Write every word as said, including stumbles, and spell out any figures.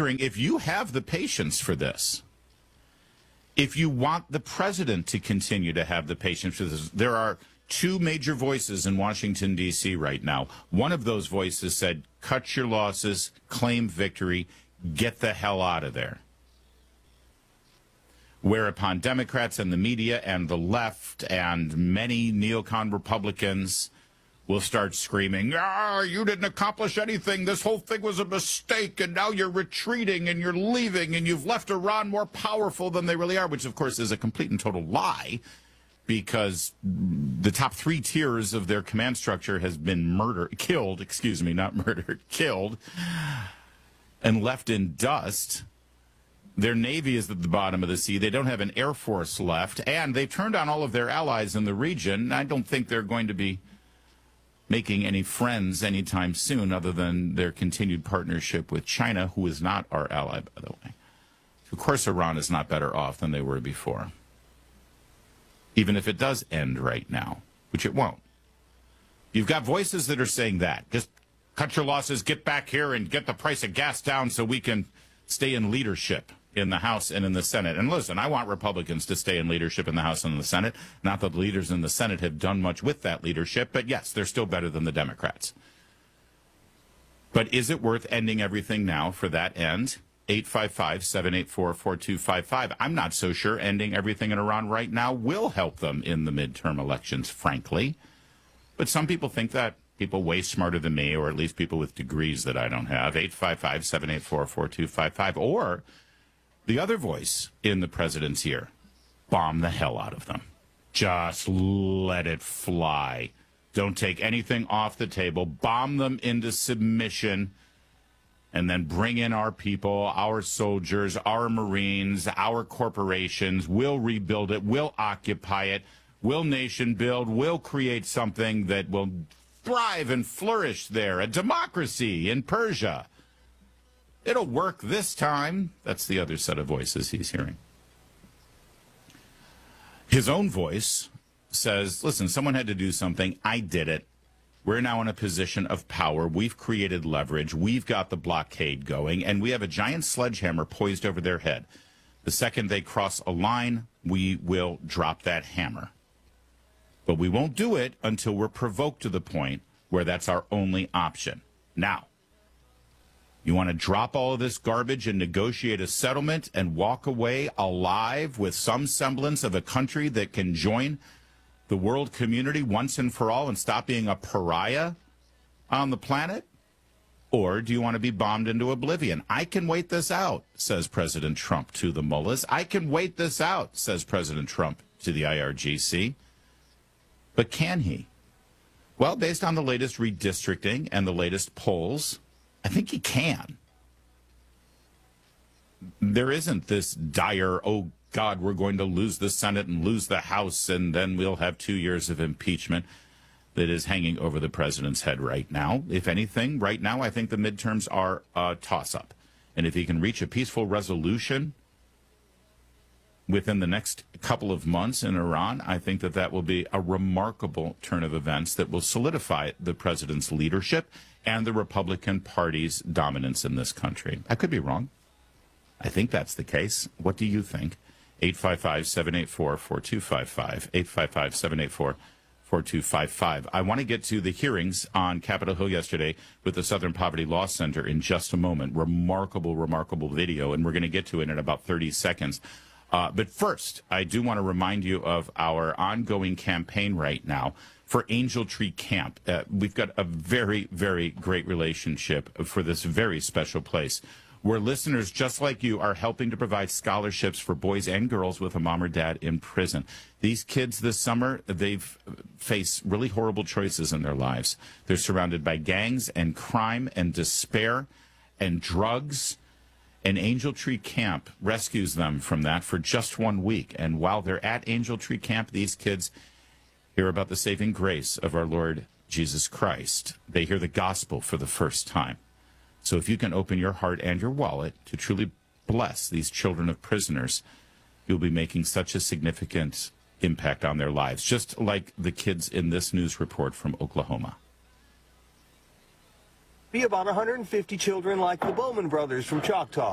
wondering if you have the patience for this. If you want the president to continue to have the patience for this, there are two major voices in Washington, D C right now. One of those voices said, cut your losses, claim victory, get the hell out of there. Whereupon Democrats and the media and the left and many neocon Republicans will start screaming, ah, you didn't accomplish anything. This whole thing was a mistake, and now you're retreating and you're leaving, and you've left Iran more powerful than they really are, which, of course, is a complete and total lie, because the top three tiers of their command structure has been murdered, killed, excuse me, not murdered, killed, and left in dust. Their Navy is at the bottom of the sea. They don't have an Air Force left, and they've turned on all of their allies in the region. I don't think they're going to be making any friends anytime soon other than their continued partnership with China, who is not our ally, by the way. Of course, Iran is not better off than they were before, even if it does end right now, which it won't. You've got voices that are saying that. Just cut your losses, get back here, and get the price of gas down so we can stay in leadership in the House and in the Senate. And listen, I want Republicans to stay in leadership in the House and in the Senate. Not that the leaders in the Senate have done much with that leadership, but yes, they're still better than the Democrats. But is it worth ending everything now for that end? eight five five, seven eight four, four two five five. I'm not so sure ending everything in Iran right now will help them in the midterm elections, frankly. But some people think that. People way smarter than me, or at least people with degrees that I don't have. eight five five, seven eight four, four two five five. Or the other voice in the president's ear, bomb the hell out of them. Just let it fly. Don't take anything off the table. Bomb them into submission, and then bring in our people, our soldiers, our Marines, our corporations. We'll rebuild it. We'll occupy it. We'll nation build. We'll create something that will thrive and flourish there, a democracy in Persia. It'll work this time. That's the other set of voices he's hearing. His own voice says, listen, someone had to do something. I did it. We're now in a position of power. We've created leverage. We've got the blockade going, and we have a giant sledgehammer poised over their head. The second they cross a line, we will drop that hammer. But we won't do it until we're provoked to the point where that's our only option. Now, you want to drop all of this garbage and negotiate a settlement and walk away alive with some semblance of a country that can join the world community once and for all and stop being a pariah on the planet? Or do you want to be bombed into oblivion? I can wait this out, says President Trump to the mullahs. I can wait this out, says President Trump to the I R G C. But can he? Well, based on the latest redistricting and the latest polls, I think he can. There isn't this dire, oh, God, we're going to lose the Senate and lose the House, and then we'll have two years of impeachment that is hanging over the president's head right now. If anything, right now, I think the midterms are a toss-up. And if he can reach a peaceful resolution within the next couple of months in Iran, I think that that will be a remarkable turn of events that will solidify the president's leadership and the Republican Party's dominance in this country. I could be wrong. I think that's the case. What do you think? eight five five, seven eight four, four two five five, eight five five, seven eight four, four two five five. I want to get to the hearings on Capitol Hill yesterday with the Southern Poverty Law Center in just a moment. Remarkable, remarkable video, and we're going to get to it in about thirty seconds. Uh, but first, I do want to remind you of our ongoing campaign right now for Angel Tree Camp. Uh, we've got a very, very great relationship for this very special place, where listeners just like you are helping to provide scholarships for boys and girls with a mom or dad in prison. These kids this summer, they've faced really horrible choices in their lives. They're surrounded by gangs and crime and despair and drugs. And Angel Tree Camp rescues them from that for just one week. And while they're at Angel Tree Camp, these kids hear about the saving grace of our Lord Jesus Christ. They hear the gospel for the first time. So if you can open your heart and your wallet to truly bless these children of prisoners, you'll be making such a significant impact on their lives, just like the kids in this news report from Oklahoma. Be about one hundred fifty children like the Bowman brothers from Choctaw.